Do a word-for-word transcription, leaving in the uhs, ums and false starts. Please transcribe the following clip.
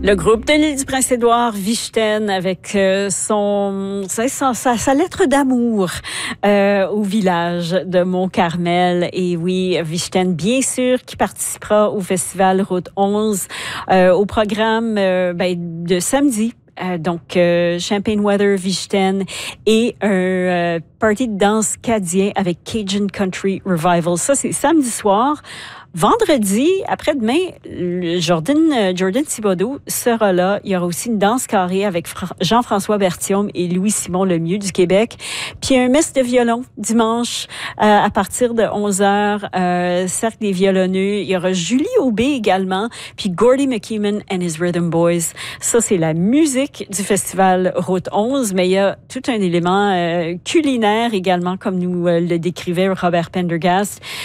Le groupe de l'île du Prince-Édouard, Vichten, avec euh, son, sa, sa, sa lettre d'amour euh, au village de Mont-Carmel. Et oui, Vichten, bien sûr, qui participera au festival Route onze, euh, au programme euh, ben, de samedi. Euh, donc, euh, Champagne Weather, Vichten et un euh, party de danse cadien avec Cajun Country Revival. Ça, c'est samedi soir. Vendredi, après-demain, Jordan, Jordan Thibodeau sera là. Il y aura aussi une danse carrée avec Fra- Jean-François Berthiaume et Louis-Simon Lemieux du Québec. Puis un mess de violon dimanche euh, à partir de onze heures, euh, Cercle des violonneux. Il y aura Julie Aubé également, puis Gordy McKeeman and his Rhythm Boys. Ça, c'est la musique du festival Route onze, mais il y a tout un élément euh, culinaire également, comme nous euh, le décrivait Robert Pendergast.